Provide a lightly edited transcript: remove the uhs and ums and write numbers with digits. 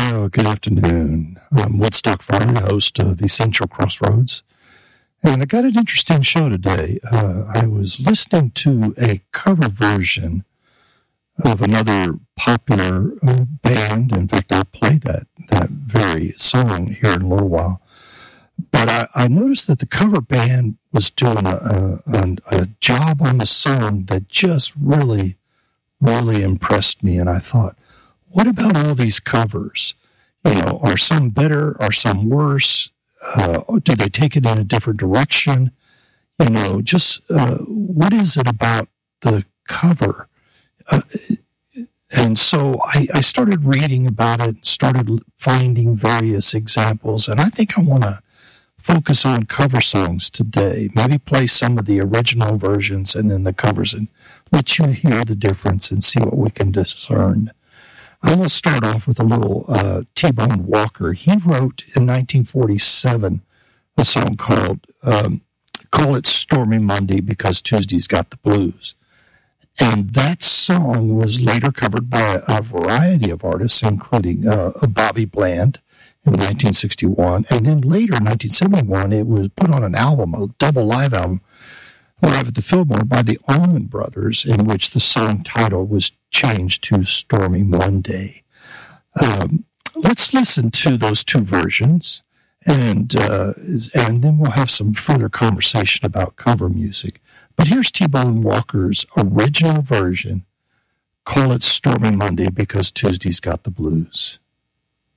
Well, good afternoon. I'm Woodstock Farley, host of Essential Crossroads. And I got an interesting show today. I was listening to a cover version of another popular band. In fact, I'll play that very song here in a little while. But I noticed that the cover band was doing a job on the song that just really impressed me. And I thought, what about all these covers? You know, are some better? Are some worse? Do they take it in a different direction? You know, just what is it about the cover? And so I started reading about it, started finding various examples, and I think I want to focus on cover songs today. Maybe play some of the original versions and then the covers and let you hear the difference and see what we can discern. I'm going to start off with a little T-Bone Walker. He wrote in 1947 a song called Call It Stormy Monday Because Tuesday's Got the Blues. And that song was later covered by a variety of artists, including Bobby Bland in 1961. And then later, in 1971, it was put on an album, a double live album, live at the Fillmore by the Allman Brothers, in which the song title was changed to Stormy Monday. Let's listen to those two versions, and then we'll have some further conversation about cover music. But here's T-Bone Walker's original version, Call It Stormy Monday Because Tuesday's Got the Blues.